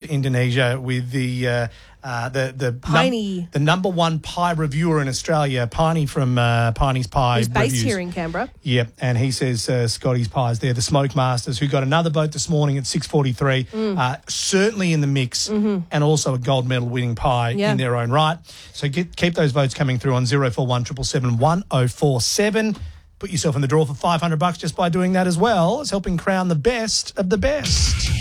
Indonesia with the Piney. the number one pie reviewer in Australia, Piney from Piney's Pie. He's based Reviews. here in Canberra. Yep, and he says Scotty's Pies, they're the Smoke Masters, who got another vote this morning at 6:43, certainly in the mix, and also a gold medal winning pie in their own right. So keep those votes coming through on 041 777 1047. Put yourself in the draw for $500 just by doing that as well. It's helping crown the best of the best.